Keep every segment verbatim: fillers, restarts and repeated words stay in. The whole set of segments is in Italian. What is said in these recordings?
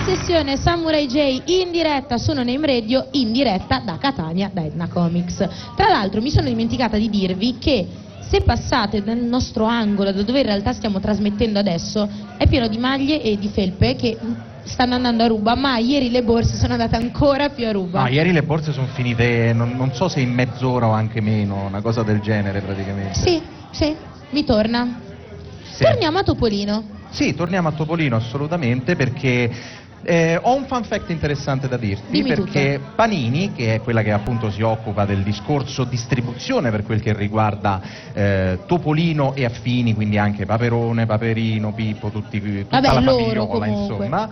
sessione Samurai J in diretta su No Name Radio, in diretta da Catania, da Edna Comics. Tra l'altro mi sono dimenticata di dirvi che se passate nel nostro angolo, da dove in realtà stiamo trasmettendo adesso, è pieno di maglie e di felpe che stanno andando a ruba, ma ieri le borse sono andate ancora più a ruba. No, ieri le borse sono finite, non, non so se in mezz'ora o anche meno, una cosa del genere praticamente. Sì, sì, mi torna. Sì. Torniamo a Topolino. Sì, torniamo a Topolino assolutamente, perché eh, ho un fun fact interessante da dirti. Dimmi perché tutto. Panini, che è quella che appunto si occupa del discorso distribuzione per quel che riguarda eh, Topolino e affini, quindi anche Paperone, Paperino, Pippo, tutti, tutta Vabbè, la loro, famigliola, comunque. insomma,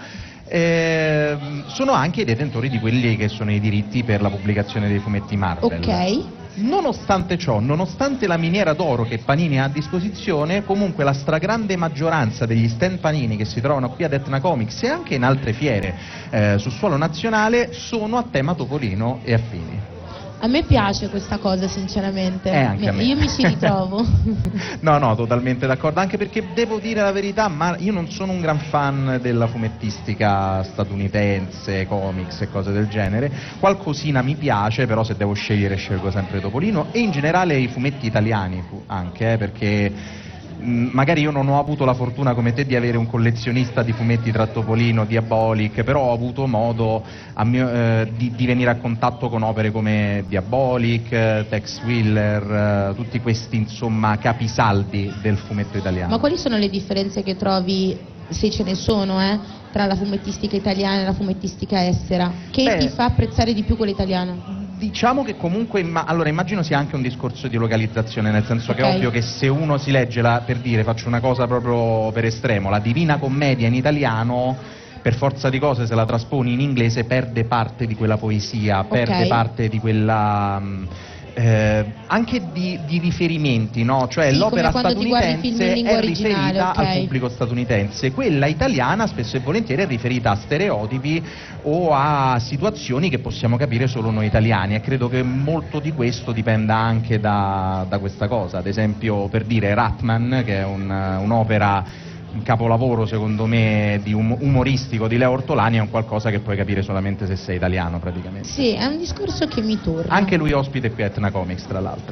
eh, sono anche i detentori di quelli che sono i diritti per la pubblicazione dei fumetti Marvel. Ok. Nonostante ciò, nonostante la miniera d'oro che Panini ha a disposizione, comunque la stragrande maggioranza degli stand Panini che si trovano qui ad Etna Comics e anche in altre fiere eh, sul suolo nazionale sono a tema Topolino e affini. A me piace questa cosa, sinceramente. Eh, anche a me. Io mi ci ritrovo. No, no, totalmente d'accordo, anche perché devo dire la verità, ma io non sono un gran fan della fumettistica statunitense, comics e cose del genere. Qualcosina mi piace, però se devo scegliere scelgo sempre Topolino, e in generale i fumetti italiani anche, eh, perché magari io non ho avuto la fortuna come te di avere un collezionista di fumetti tra Topolino, Diabolic, però ho avuto modo a mio, eh, di, di venire a contatto con opere come Diabolic, eh, Tex Willer, eh, tutti questi insomma capisaldi del fumetto italiano. Ma quali sono le differenze che trovi, se ce ne sono, eh, tra la fumettistica italiana e la fumettistica estera? Che Beh, ti fa apprezzare di più quella italiana? Diciamo che comunque, imma- allora immagino sia anche un discorso di localizzazione, nel senso Ok. che è ovvio che se uno si legge, la, per dire, faccio una cosa proprio per estremo, la Divina Commedia in italiano, per forza di cose se la trasponi in inglese perde parte di quella poesia, Ok. perde parte di quella... mh, eh, anche di, di riferimenti, no? Cioè Sì, l'opera come quando ti guardi i film in statunitense lingua è originale, riferita ok. al pubblico statunitense, quella italiana spesso e volentieri è riferita a stereotipi o a situazioni che possiamo capire solo noi italiani, e credo che molto di questo dipenda anche da, da questa cosa. Ad esempio, per dire, Ratman, che è un, un'opera, un capolavoro secondo me di um- umoristico di Leo Ortolani, è un qualcosa che puoi capire solamente se sei italiano praticamente. Sì, è un discorso che mi torna. Anche lui ospite qui a Etna Comics, tra l'altro.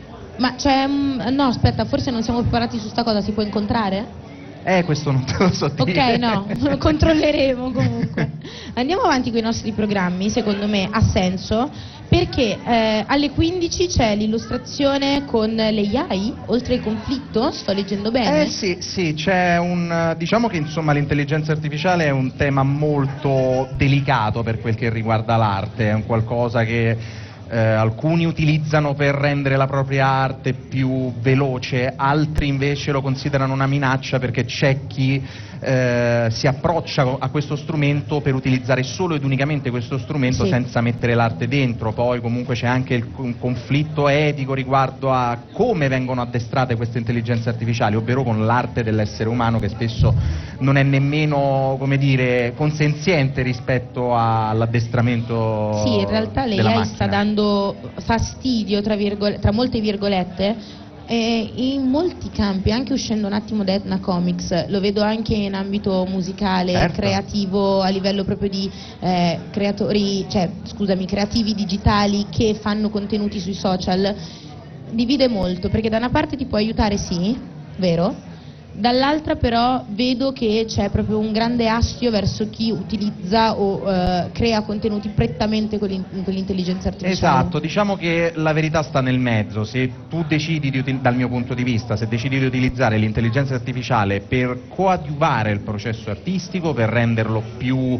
Ma c'è... mm, no, aspetta, forse non siamo preparati su sta cosa, si può incontrare? Eh, questo non te lo so dire. Ok, no, lo controlleremo comunque. Andiamo avanti con i nostri programmi, secondo me ha senso, perché eh, alle quindici c'è l'illustrazione con le A I, oltre il conflitto, sto leggendo bene? Eh sì, sì, c'è un... diciamo che insomma l'intelligenza artificiale è un tema molto delicato per quel che riguarda l'arte, è un qualcosa che eh, alcuni utilizzano per rendere la propria arte più veloce, altri invece lo considerano una minaccia, perché c'è chi eh, si approccia a questo strumento per utilizzare solo ed unicamente questo strumento, Sì. senza mettere l'arte dentro. Poi comunque c'è anche il, un conflitto etico riguardo a come vengono addestrate queste intelligenze artificiali, ovvero con l'arte dell'essere umano, che spesso non è nemmeno, come dire, consenziente rispetto all'addestramento. Sì, in realtà della l'A I macchina. sta dando fastidio, tra, virgole- tra molte virgolette, eh, in molti campi, anche uscendo un attimo da Etna Comics, lo vedo anche in ambito musicale, Certo. creativo, a livello proprio di eh, creatori, cioè scusami, creativi digitali che fanno contenuti sui social. Divide molto, perché da una parte ti può aiutare, sì, vero? Dall'altra però vedo che c'è proprio un grande astio verso chi utilizza o eh, crea contenuti prettamente con, l'in- con l'intelligenza artificiale. Esatto, diciamo che la verità sta nel mezzo. Se tu decidi, di util- dal mio punto di vista, se decidi di utilizzare l'intelligenza artificiale per coadiuvare il processo artistico, per renderlo più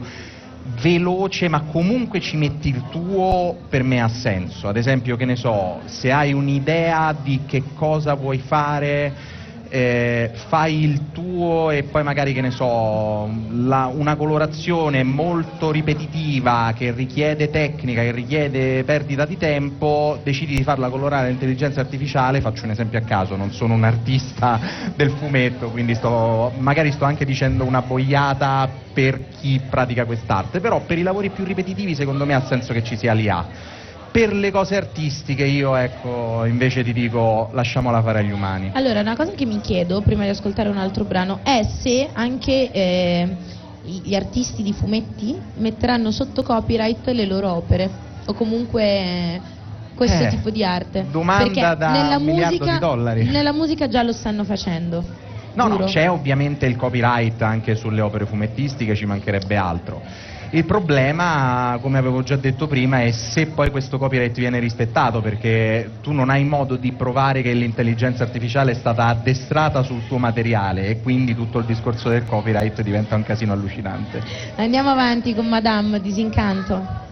veloce, ma comunque ci metti il tuo, per me ha senso. Ad esempio, che ne so, se hai un'idea di che cosa vuoi fare, eh, fai il tuo e poi magari, che ne so, la, una colorazione molto ripetitiva che richiede tecnica, che richiede perdita di tempo, decidi di farla colorare all'intelligenza artificiale. Faccio un esempio a caso, non sono un artista del fumetto, quindi sto, magari sto anche dicendo una boiata per chi pratica quest'arte, però per i lavori più ripetitivi secondo me ha senso che ci sia l'I A. Per le cose artistiche io, ecco, invece ti dico, lasciamola fare agli umani. Allora, una cosa che mi chiedo prima di ascoltare un altro brano è se anche eh, gli artisti di fumetti metteranno sotto copyright le loro opere o comunque questo Eh, tipo di arte. domanda Perché da nella un miliardo musica, di dollari. nella musica già lo stanno facendo. No, giuro. no, c'è ovviamente il copyright anche sulle opere fumettistiche, ci mancherebbe altro. Il problema, come avevo già detto prima, è se poi questo copyright viene rispettato, perché tu non hai modo di provare che l'intelligenza artificiale è stata addestrata sul tuo materiale e quindi tutto il discorso del copyright diventa un casino allucinante. Andiamo avanti con Madame Disincanto.